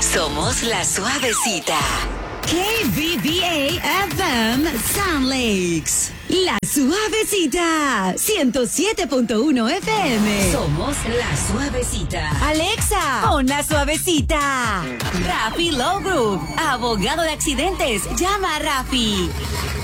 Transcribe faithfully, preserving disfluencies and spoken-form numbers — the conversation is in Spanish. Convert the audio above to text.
Somos la suavecita. K B B A F M Sound Lakes. La suavecita. ciento siete punto uno F M. Somos la suavecita. Alexa, pon la suavecita. Rafi Low Group, abogado de accidentes. Llama a Rafi.